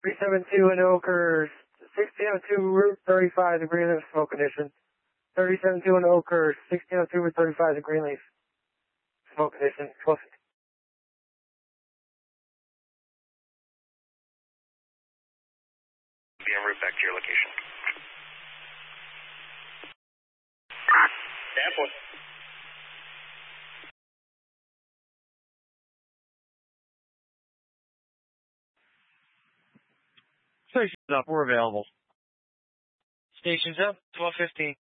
372 in Oakers, 1602 Route 35, the Greenleaf smoke condition. 3072 in Oakers, 1602 Route 35, the Greenleaf smoke condition. Close. Be en route back to your location. Sample. Station's up, we're available. Station's up, 12:15.